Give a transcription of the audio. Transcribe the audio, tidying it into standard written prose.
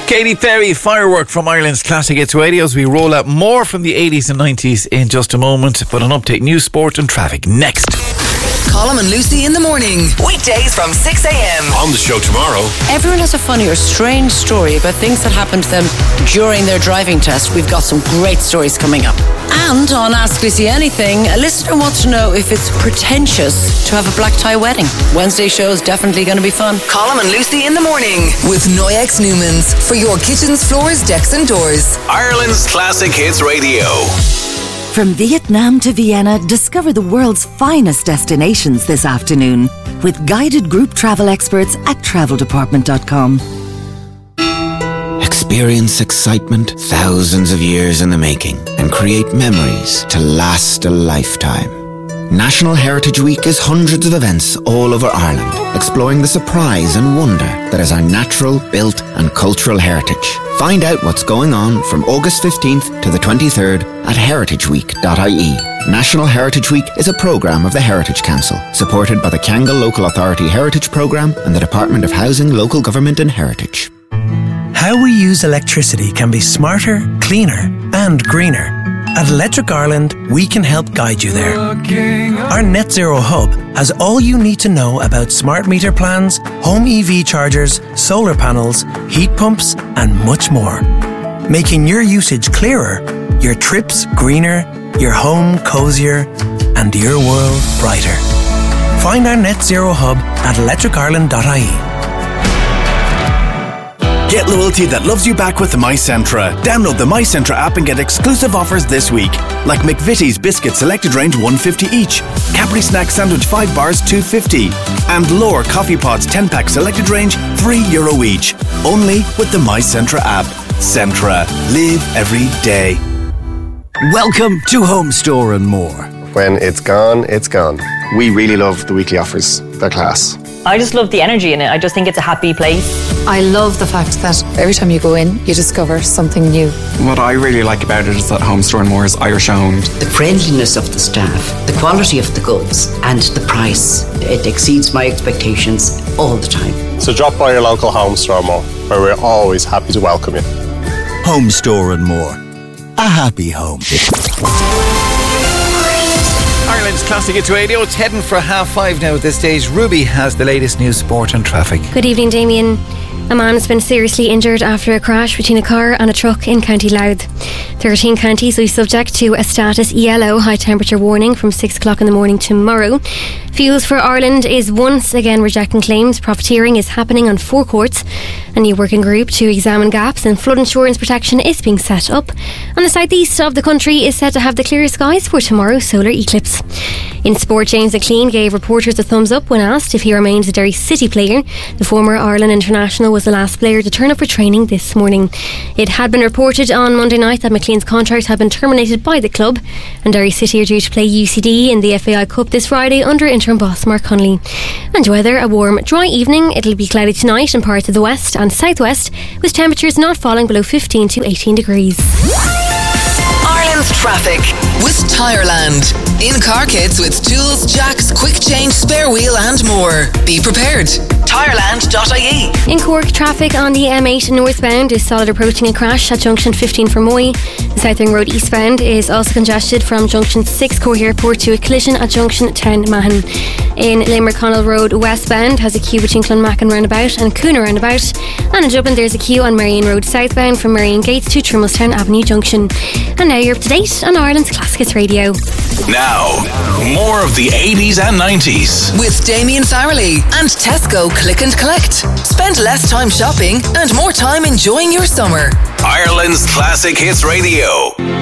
Katy Perry, Firework from Ireland's Classic Hits Radio. As we roll out more from the 80s and 90s in just a moment, but an update, news, sport and traffic next. Colm and Lucy in the morning. Weekdays from 6 a.m. On the show tomorrow. Everyone has a funny or strange story about things that happened to them during their driving test. We've got some great stories coming up. And on Ask Lucy Anything, a listener wants to know if it's pretentious to have a black tie wedding. Wednesday show is definitely going to be fun. Colm and Lucy in the morning with Noyex Newmans for your kitchens, floors, decks and doors. Ireland's Classic Hits Radio. From Vietnam to Vienna, discover the world's finest destinations this afternoon with guided group travel experts at traveldepartment.com. Experience excitement thousands of years in the making and create memories to last a lifetime. National Heritage Week is hundreds of events all over Ireland, exploring the surprise and wonder that is our natural, built and cultural heritage. Find out what's going on from August 15th to the 23rd at heritageweek.ie. National Heritage Week is a programme of the Heritage Council, supported by the Kangol Local Authority Heritage Programme and the Department of Housing, Local Government and Heritage. How we use electricity can be smarter, cleaner and greener. At Electric Ireland, we can help guide you there. Our Net Zero Hub has all you need to know about smart meter plans, home EV chargers, solar panels, heat pumps and much more. Making your usage clearer, your trips greener, your home cosier and your world brighter. Find our Net Zero Hub at electricireland.ie. Get loyalty that loves you back with the MyCentra. Download the MyCentra app and get exclusive offers this week. Like McVitie's Biscuit Selected Range $1.50 each. Cadbury Snack Sandwich 5 bars $2.50. And Lower Coffee Pods 10-pack Selected Range €3 each. Only with the MyCentra app. Centra. Live every day. Welcome to Home Store and More. When it's gone, it's gone. We really love the weekly offers. They're class. I just love the energy in it. I just think it's a happy place. I love the fact that every time you go in, you discover something new. What I really like about it is that Home Store and More is Irish owned. The friendliness of the staff, the quality of the goods, and the price. It exceeds my expectations all the time. So drop by your local Home Store and More, where we're always happy to welcome you. Home Store and More. A happy home. Ireland's Classic Hits Radio. It's heading for 5:30 now at this stage. Ruby has the latest news, sport and traffic. Good evening, Damien. A man has been seriously injured after a crash between a car and a truck in County Louth. 13 counties will be subject to a status yellow high temperature warning from 6 o'clock in the morning tomorrow. Fuels for Ireland is once again rejecting claims profiteering is happening on forecourts. A new working group to examine gaps in flood insurance protection is being set up. And the southeast of the country is set to have the clear skies for tomorrow's solar eclipse. In sport, James McLean gave reporters a thumbs up when asked if he remains a Derry City player. The former Ireland international was the last player to turn up for training this morning. It had been reported on Monday night that McLean's contract had been terminated by the club, and Derry City are due to play UCD in the FAI Cup this Friday under interim boss Mark Connolly. And weather, a warm, dry evening. It'll be cloudy tonight in parts of the west and southwest, with temperatures not falling below 15 to 18 degrees. Ireland's traffic with Tireland. In-car kits with tools, jacks, quick change, spare wheel and more. Be prepared. Tireland.ie. In Cork, traffic on the M8 northbound is solid approaching a crash at junction 15 for Moy. The South Ring Road eastbound is also congested from junction 6 Cork Airport to a collision at junction 10 Mahon. In Limerick, Connell Road westbound has a queue between Clonmacon roundabout and Cooner roundabout. And in Dublin there's a queue on Marion Road southbound from Marion Gates to Trimmelstown Avenue Junction. And now you're up to date on Ireland's Classic Hits Radio. Now, more of the 80s and 90s. With Damien Farrelly and Tesco Click and Collect. Spend less time shopping and more time enjoying your summer. Ireland's Classic Hits Radio.